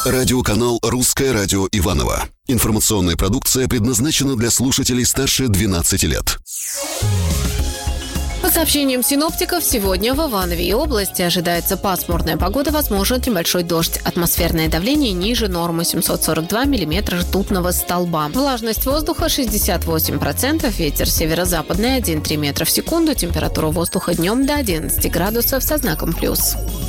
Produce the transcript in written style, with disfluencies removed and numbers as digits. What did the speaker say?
Радиоканал «Русское радио Иваново». Информационная продукция предназначена для слушателей старше 12 лет. По сообщениям синоптиков, сегодня в Иванове и области ожидается пасмурная погода, возможен небольшой дождь. Атмосферное давление ниже нормы 742 миллиметра ртутного столба. Влажность воздуха 68%, ветер северо-западный 1,3 метра в секунду, температура воздуха днем до 11 градусов со знаком плюс.